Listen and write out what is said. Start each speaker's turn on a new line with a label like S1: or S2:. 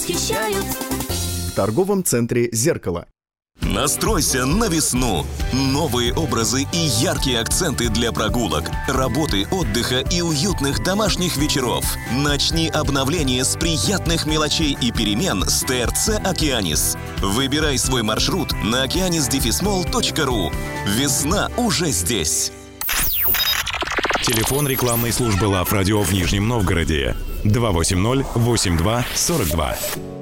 S1: восхищают.
S2: В торговом центре «Зеркало».
S3: Настройся на весну. Новые образы и яркие акценты для прогулок, работы, отдыха и уютных домашних вечеров. Начни обновление с приятных мелочей и перемен с ТРЦ «Океанис». Выбирай свой маршрут на okeanis-mall.ru. Весна уже здесь.
S4: Телефон рекламной службы Лав Радио в Нижнем Новгороде 280-82-42.